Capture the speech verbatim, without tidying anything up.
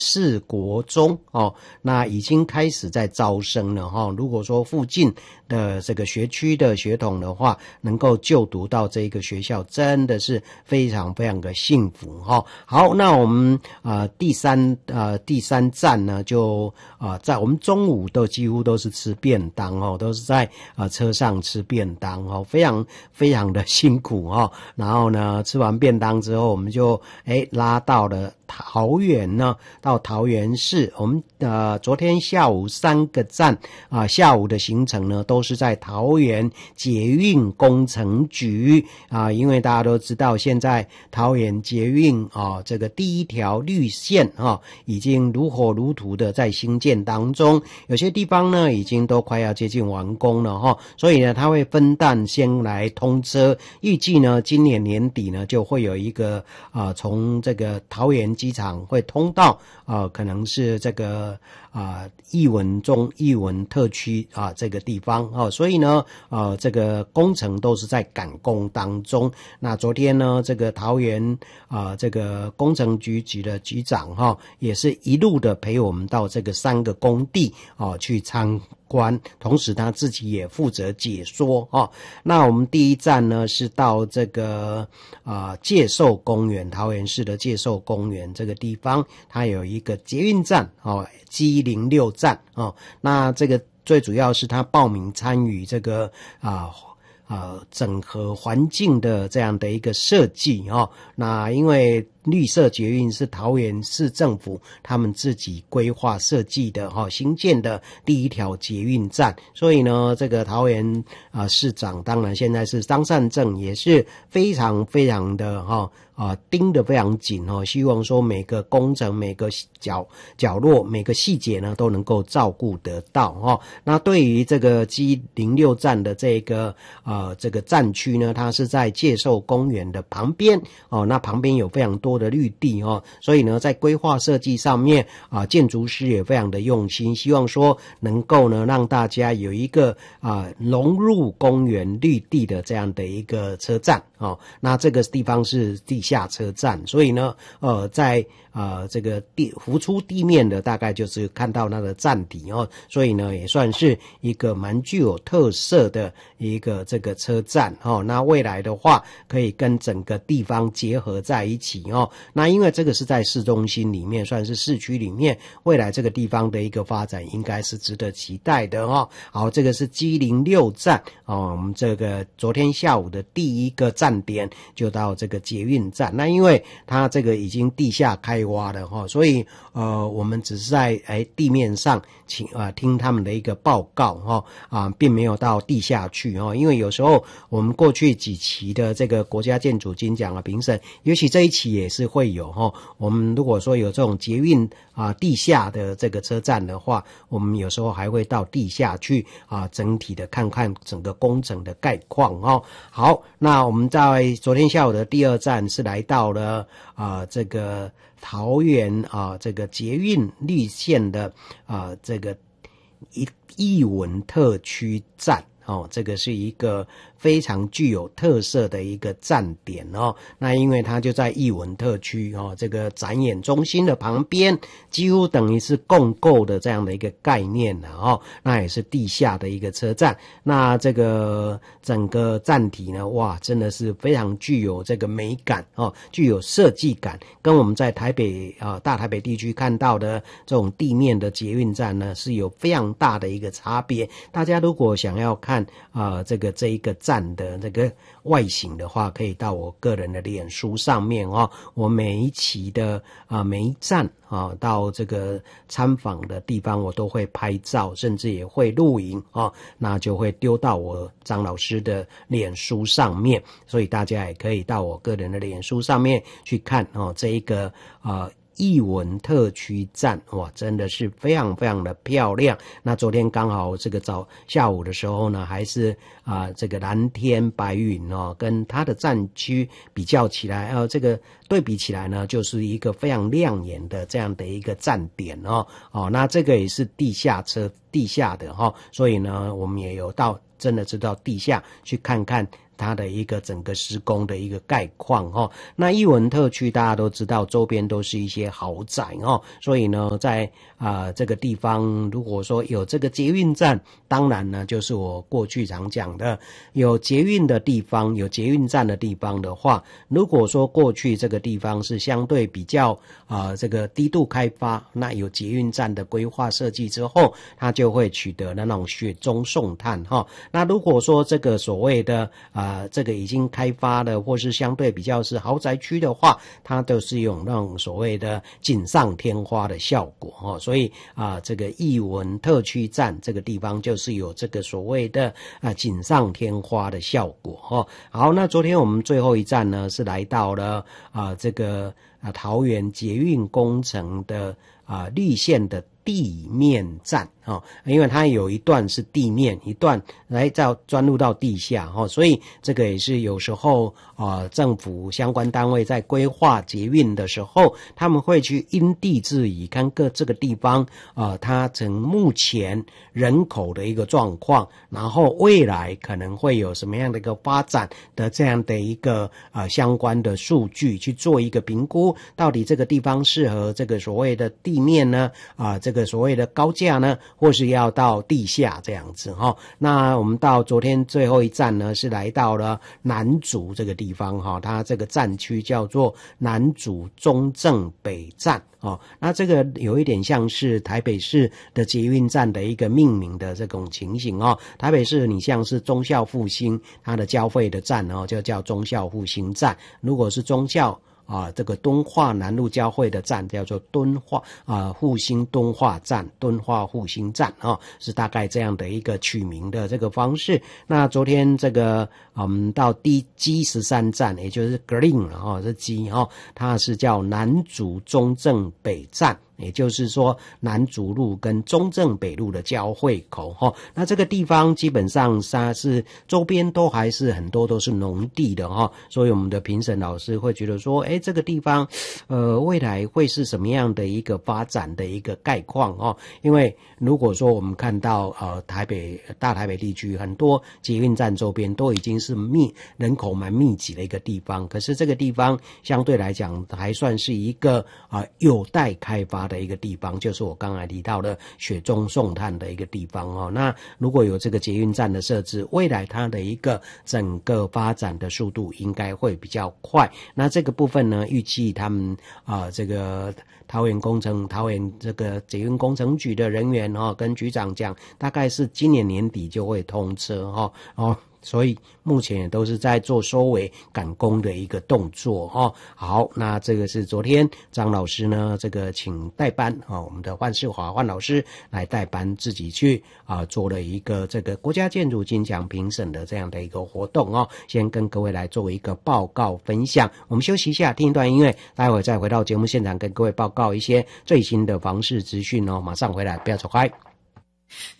市国中哦，那已经开始在招生了哈、哦。如果说附近的这个学区的学童的话，能够就读到这个学校，真的是非常非常的幸福哈、哦。好，那我们呃第三呃第三站呢，就啊、呃、在我们中午都几乎都是吃便当哦，都是在啊、呃、车上吃便当哦，非常非常的辛苦哦。然后呢，吃完便当之后，我们就哎拉到了桃园呢，到桃园市。我们呃昨天下午三个站啊、呃，下午的行程呢都是在桃园捷运工程局啊、呃，因为大家都知道现在桃园捷运啊、呃、这个第一条绿线啊、呃、已经如火如荼的在兴建当中，有些地方呢已经都快要接近完工了哈、哦，所以呢它会分段先来通车，预计呢今年年底呢就会有一个啊从、呃、这个桃园机场会通到啊、呃、可能是这个啊艺文中艺文特区啊这个地方哦，所以呢呃这个工程都是在赶工当中。那昨天呢这个桃园啊这个工程局局的局长哈、哦、也是一路的陪我们到这个三个工地啊去参观，同时他自己也负责解说哦。那我们第一站呢是到这个啊、呃、介寿公园，桃园市的介寿公园这个地方，它有一个捷运站哦 G 零六 站哦。那这个最主要是他报名参与这个啊呃整合环境的这样的一个设计哦。那因为绿色捷运是桃园市政府他们自己规划设计的哈、哦，新建的第一条捷运站，所以呢，这个桃园啊、呃、市长当然现在是张善政也是非常非常的哈啊、呃、盯得非常紧哦，希望说每个工程每个角角落每个细节呢都能够照顾得到哦。那对于这个 G 零六 站的这个呃这个站区呢，它是在介寿公园的旁边哦，那旁边有非常多的绿地哦，所以呢在规划设计上面啊，建筑师也非常的用心，希望说能够呢让大家有一个啊融入公园绿地的这样的一个车站哦。那这个地方是地下车站，所以呢呃在呃这个地浮出地面的大概就是看到那个站体哦，所以呢也算是一个蛮具有特色的一个这个车站哦。那未来的话可以跟整个地方结合在一起哦。那因为这个是在市中心里面，算是市区里面，未来这个地方的一个发展应该是值得期待的哦。好，这个是 G 零六 站哦，我们这个昨天下午的第一个站点就到这个捷运站。那因为它这个已经地下开挖了哈、哦，所以呃我们只是在哎地面上请啊、呃、听他们的一个报告哈啊、呃，并没有到地下去哦。因为有时候我们过去几期的这个国家建筑金奖啊评审，尤其这一期也是会有哈、哦。我们如果说有这种捷运啊、呃、地下的这个车站的话，我们有时候还会到地下去啊、呃、整体的看看整个工程的概况哦。好，那我们在昨天下午的第二站是来到了啊、呃、这个桃园啊、呃、这个捷运绿线的啊、呃、这个艺艺文特区站哦，这个是一个非常具有特色的一个站点哦。那因为它就在艺文特区哦，这个展演中心的旁边，几乎等于是共构的这样的一个概念了哦。那也是地下的一个车站。那这个整个站体呢，哇，真的是非常具有这个美感哦，具有设计感，跟我们在台北啊、呃、大台北地区看到的这种地面的捷运站呢，是有非常大的一个差别。大家如果想要看啊、呃、这个这一个站的这个外形的话，可以到我个人的脸书上面哦，我每一期的啊、呃、每一站啊到这个参访的地方，我都会拍照，甚至也会录影哦，那就会丢到我张老师的脸书上面，所以大家也可以到我个人的脸书上面去看哦这一个啊。呃艺文特区站，哇，真的是非常非常的漂亮。那昨天刚好这个早下午的时候呢，还是啊、呃、这个蓝天白云哦，跟它的站区比较起来，呃，这个对比起来呢，就是一个非常亮眼的这样的一个站点哦。哦，那这个也是地下车地下的哈、哦，所以呢，我们也有到真的知道地下去看看它的一个整个施工的一个概况哈。那艺文特区大家都知道，周边都是一些豪宅哦，所以呢，在啊、呃、这个地方，如果说有这个捷运站，当然呢，就是我过去常讲的，有捷运的地方，有捷运站的地方的话，如果说过去这个地方是相对比较啊、呃、这个低度开发，那有捷运站的规划设计之后，它就会取得那种雪中送炭哈。那如果说这个所谓的啊、呃、这个已经开发的，或是相对比较是豪宅区的话，它都是有那种所谓的锦上添花的效果哈。所以啊、呃、这个艺文特区站这个地方就是有这个所谓的啊锦上添花的效果哈。好，那昨天我们最后一站呢是来到了啊这个啊桃园捷运工程的啊绿线的地面站哦，因为它有一段是地面，一段来到钻入到地下哦，所以这个也是有时候啊、呃、政府相关单位在规划捷运的时候，他们会去因地制宜，看各这个地方啊、呃、它从目前人口的一个状况，然后未来可能会有什么样的一个发展的这样的一个啊、呃、相关的数据去做一个评估，到底这个地方适合这个所谓的地面呢啊、呃、这个所谓的高架呢，或是要到地下这样子哈。那我们到昨天最后一站呢，是来到了南竹这个地方哈，它这个站区叫做南竹中正北站哦。那这个有一点像是台北市的捷运站的一个命名的这种情形哦。台北市你像是忠孝复兴，它的交汇的站哦，就叫忠孝复兴站。如果是忠孝啊，这个敦化南路交汇的站叫做敦化啊复兴敦化站，敦化复兴站啊，是大概这样的一个取名的这个方式。那昨天这个嗯到第 G 十三站，也就是 Green 了哈，这 G 哈，它是叫南竹中正北站。也就是说南竹路跟中正北路的交汇口齁，那这个地方基本上它是周边都还是很多都是农地的齁，所以我们的评审老师会觉得说，诶，这个地方呃未来会是什么样的一个发展的一个概况齁？因为如果说我们看到呃台北大台北地区很多捷运站周边都已经是密人口蛮密集的一个地方，可是这个地方相对来讲还算是一个啊、呃、有待开发的一个地方，就是我刚才提到的雪中送炭的一个地方哦。那如果有这个捷运站的设置，未来它的一个整个发展的速度应该会比较快。那这个部分呢，预计他们啊、呃、这个桃园工程桃园这个捷运工程局的人员哦，跟局长讲，大概是今年年底就会通车哈哦。所以目前也都是在做收尾赶工的一个动作哦。好，那这个是昨天张老师呢，这个请代班啊、哦，我们的范世华范老师来代班自己去啊、呃、做了一个这个国家建筑金奖评审的这样的一个活动哦。先跟各位来做一个报告分享。我们休息一下，听一段音乐，待会再回到节目现场跟各位报告一些最新的房市资讯哦。马上回来，不要走开。